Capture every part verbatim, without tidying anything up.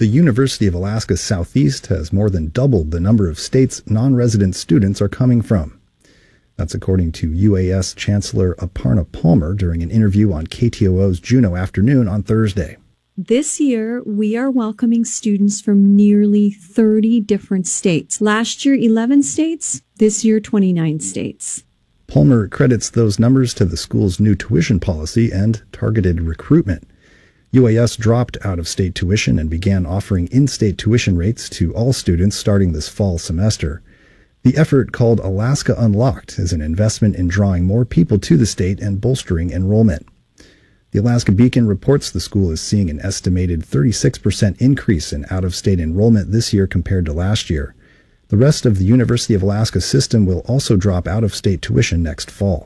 The University of Alaska Southeast has more than doubled the number of states non-resident students are coming from. That's according to U A S Chancellor Aparna Palmer during an interview on K T O O's Juneau Afternoon on Thursday. This year, we are welcoming students from nearly thirty different states. Last year, eleven states. This year, twenty-nine states. Palmer credits those numbers to the school's new tuition policy and targeted recruitment. U A S dropped out-of-state tuition and began offering in-state tuition rates to all students starting this fall semester. The effort, called Alaska Unlocked, is an investment in drawing more people to the state and bolstering enrollment. The Alaska Beacon reports the school is seeing an estimated thirty-six percent increase in out-of-state enrollment this year compared to last year. The rest of the University of Alaska system will also drop out-of-state tuition next fall.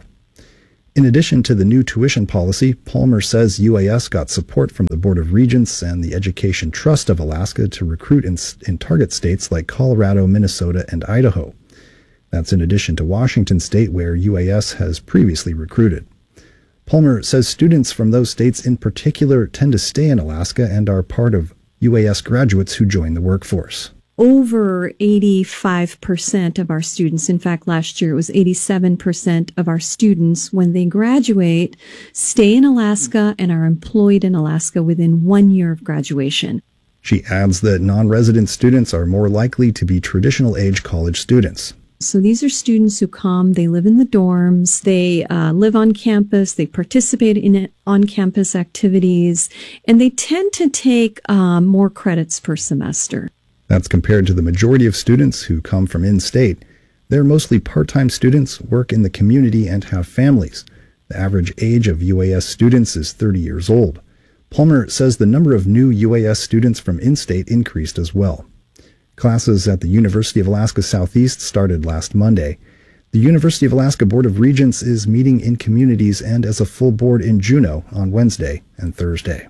In addition to the new tuition policy, Palmer says U A S got support from the Board of Regents and the Education Trust of Alaska to recruit in, in target states like Colorado, Minnesota, and Idaho. That's in addition to Washington State, where U A S has previously recruited. Palmer says students from those states in particular tend to stay in Alaska and are part of U A S graduates who join the workforce. Over eighty-five percent of our students, in fact, last year it was eighty-seven percent of our students, when they graduate, stay in Alaska and are employed in Alaska within one year of graduation. She adds that non-resident students are more likely to be traditional-age college students. So these are students who come, they live in the dorms, they uh, live on campus, they participate in on-campus activities, and they tend to take uh, more credits per semester. That's compared to the majority of students who come from in-state. They're mostly part-time students, work in the community, and have families. The average age of U A S students is thirty years old. Palmer says the number of new U A S students from in-state increased as well. Classes at the University of Alaska Southeast started last Monday. The University of Alaska Board of Regents is meeting in communities and as a full board in Juneau on Wednesday and Thursday.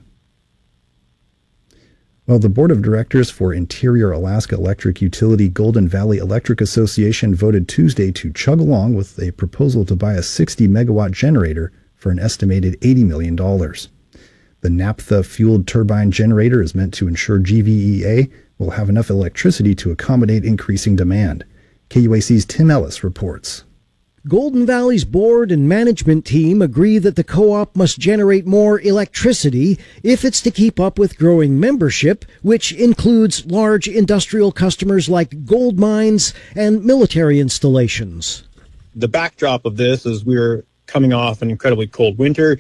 Well, the Board of Directors for Interior Alaska Electric Utility Golden Valley Electric Association voted Tuesday to chug along with a proposal to buy a sixty megawatt generator for an estimated eighty million dollars. The naphtha-fueled turbine generator is meant to ensure G V E A will have enough electricity to accommodate increasing demand. K U A C's Tim Ellis reports. Golden Valley's board and management team agree that the co-op must generate more electricity if it's to keep up with growing membership, which includes large industrial customers like gold mines and military installations. The backdrop of this is we're coming off an incredibly cold winter,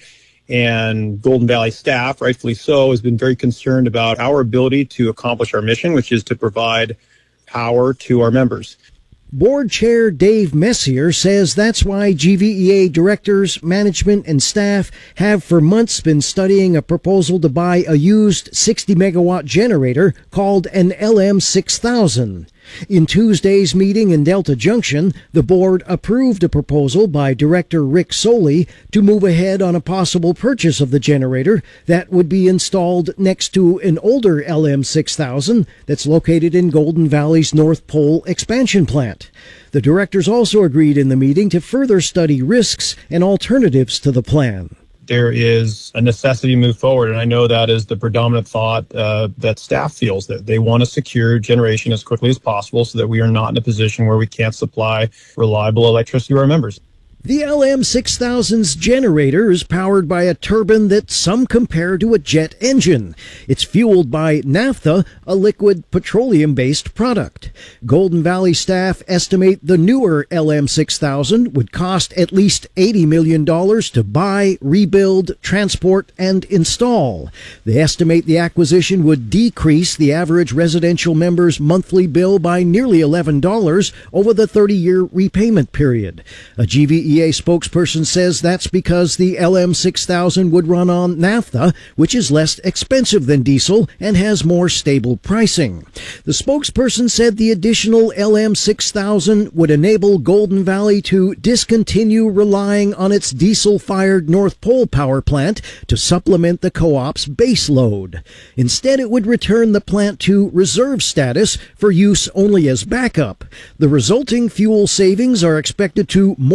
and Golden Valley staff, rightfully so, has been very concerned about our ability to accomplish our mission, which is to provide power to our members. Board Chair Dave Messier says that's why G V E A directors, management, and staff have for months been studying a proposal to buy a used sixty megawatt generator called an L M six thousand. In Tuesday's meeting in Delta Junction, the board approved a proposal by Director Rick Soley to move ahead on a possible purchase of the generator that would be installed next to an older L M six thousand that's located in Golden Valley's North Pole expansion plant. The directors also agreed in the meeting to further study risks and alternatives to the plan. There is a necessity to move forward, and I know that is the predominant thought uh, that staff feels, that they want to secure generation as quickly as possible so that we are not in a position where we can't supply reliable electricity to our members. The L M six thousand's generator is powered by a turbine that some compare to a jet engine. It's fueled by naphtha, a liquid petroleum-based product. Golden Valley staff estimate the newer L M six thousand would cost at least eighty million dollars to buy, rebuild, transport, and install. They estimate the acquisition would decrease the average residential member's monthly bill by nearly eleven dollars over the thirty-year repayment period. A G V E A spokesperson says that's because the L M six thousand would run on naphtha, which is less expensive than diesel and has more stable pricing. The spokesperson said the additional L M six thousand would enable Golden Valley to discontinue relying on its diesel-fired North Pole power plant to supplement the co-op's base load. Instead, it would return the plant to reserve status for use only as backup. The resulting fuel savings are expected to more than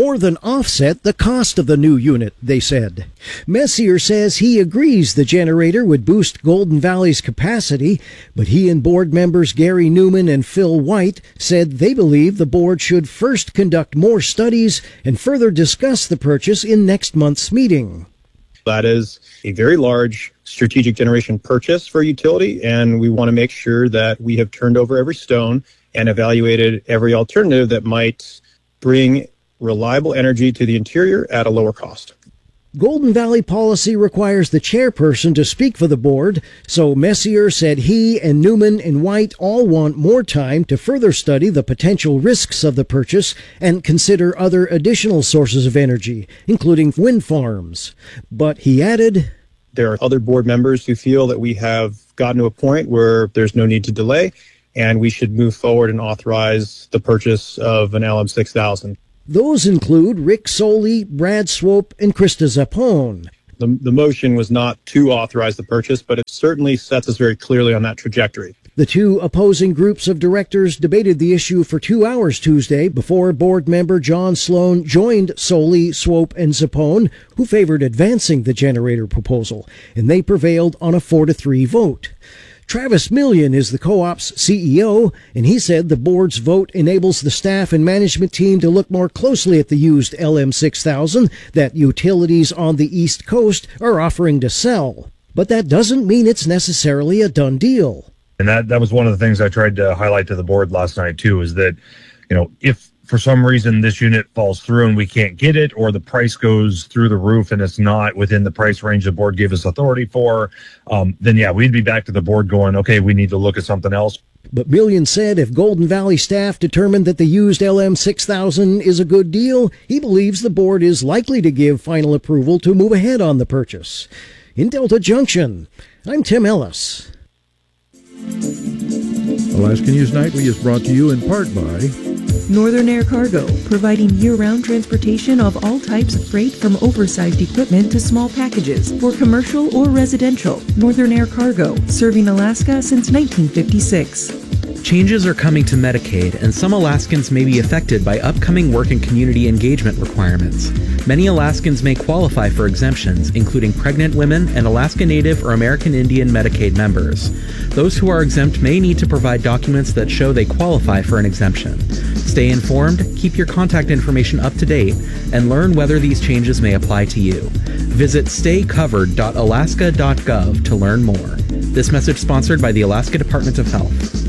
offset the cost of the new unit, they said. Messier says he agrees the generator would boost Golden Valley's capacity, but he and board members Gary Newman and Phil White said they believe the board should first conduct more studies and further discuss the purchase in next month's meeting. That is a very large strategic generation purchase for a utility, and we want to make sure that we have turned over every stone and evaluated every alternative that might bring reliable energy to the interior at a lower cost. Golden Valley policy requires the chairperson to speak for the board, so Messier said he and Newman and White all want more time to further study the potential risks of the purchase and consider other additional sources of energy, including wind farms. But he added, there are other board members who feel that we have gotten to a point where there's no need to delay, and we should move forward and authorize the purchase of an L M six thousand. Those include Rick Soley, Brad Swope, and Krista Zappone. The, the motion was not to authorize the purchase, but it certainly sets us very clearly on that trajectory. The two opposing groups of directors debated the issue for two hours Tuesday before board member John Sloan joined Soley, Swope, and Zappone, who favored advancing the generator proposal, and they prevailed on a four to three vote. Travis Million is the co-op's C E O, and he said the board's vote enables the staff and management team to look more closely at the used L M six thousand that utilities on the East Coast are offering to sell. But that doesn't mean it's necessarily a done deal. And that, that was one of the things I tried to highlight to the board last night, too, is that, you know, if for some reason this unit falls through and we can't get it, or the price goes through the roof and it's not within the price range the board gave us authority for, um, then yeah, we'd be back to the board going, okay, we need to look at something else. But Million said if Golden Valley staff determined that the used L M six thousand is a good deal, he believes the board is likely to give final approval to move ahead on the purchase. In Delta Junction, I'm Tim Ellis. Alaska News Nightly is brought to you in part by Northern Air Cargo, providing year-round transportation of all types of freight from oversized equipment to small packages for commercial or residential. Northern Air Cargo, serving Alaska since nineteen fifty-six. Changes are coming to Medicaid, and some Alaskans may be affected by upcoming work and community engagement requirements. Many Alaskans may qualify for exemptions, including pregnant women and Alaska Native or American Indian Medicaid members. Those who are exempt may need to provide documents that show they qualify for an exemption. Stay informed, keep your contact information up to date, and learn whether these changes may apply to you. Visit stay covered dot alaska dot gov to learn more. This message sponsored by the Alaska Department of Health.